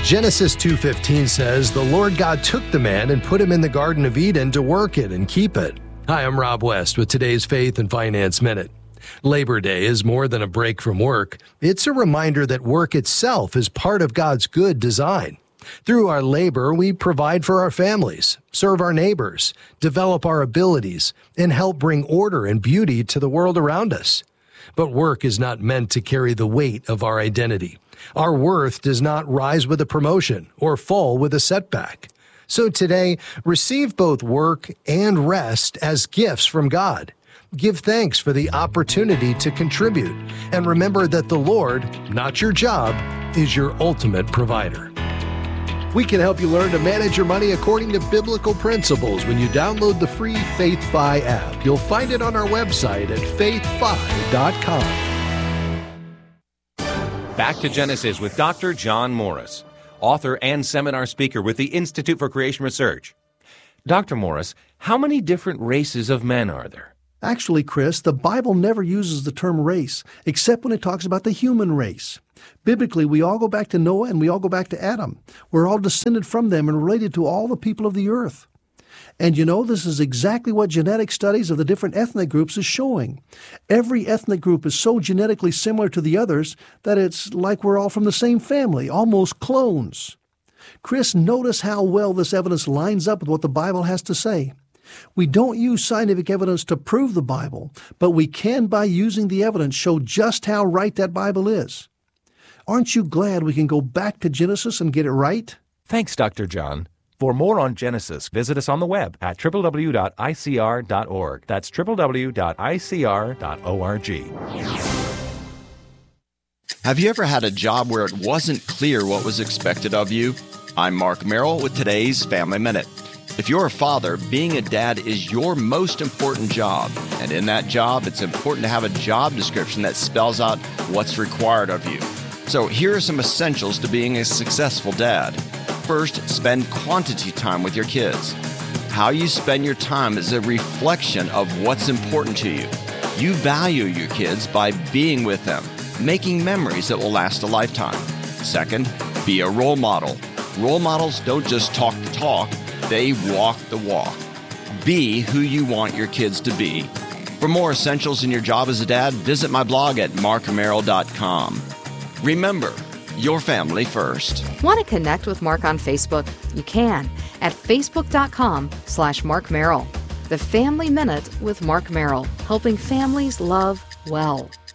Genesis 2:15 says, "The Lord God took the man and put him in the Garden of Eden to work it and keep it." Hi, I'm Rob West with today's Faith and Finance Minute. Labor Day is more than a break from work. It's a reminder that work itself is part of God's good design. Through our labor, we provide for our families, serve our neighbors, develop our abilities, and help bring order and beauty to the world around us. But work is not meant to carry the weight of our identity. Our worth does not rise with a promotion or fall with a setback. So today, receive both work and rest as gifts from God. Give thanks for the opportunity to contribute, and remember that the Lord, not your job, is your ultimate provider. We can help you learn to manage your money according to biblical principles when you download the free FaithFi app. You'll find it on our website at faithfi.com. Back to Genesis with Dr. John Morris, author and seminar speaker with the Institute for Creation Research. Dr. Morris, how many different races of men are there? Actually, Chris, the Bible never uses the term race, except when it talks about the human race. Biblically, we all go back to Noah and we all go back to Adam. We're all descended from them and related to all the people of the earth. And you know, this is exactly what genetic studies of the different ethnic groups is showing. Every ethnic group is so genetically similar to the others that it's like we're all from the same family, almost clones. Chris, notice how well this evidence lines up with what the Bible has to say. We don't use scientific evidence to prove the Bible, but we can, by using the evidence, show just how right that Bible is. Aren't you glad we can go back to Genesis and get it right? Thanks, Dr. John. For more on Genesis, visit us on the web at www.icr.org. That's www.icr.org. Have you ever had a job where it wasn't clear what was expected of you? I'm Mark Merrill with today's Family Minute. If you're a father, being a dad is your most important job. And in that job, it's important to have a job description that spells out what's required of you. So here are some essentials to being a successful dad. First, spend quantity time with your kids. How you spend your time is a reflection of what's important to you. You value your kids by being with them, making memories that will last a lifetime. Second, be a role model. Role models don't just talk the talk, they walk the walk. Be who you want your kids to be. For more essentials in your job as a dad, visit my blog at markmerrill.com. Remember, your family first. Want to connect with Mark on Facebook? You can at facebook.com/Mark Merrill. The Family Minute with Mark Merrill, helping families love well.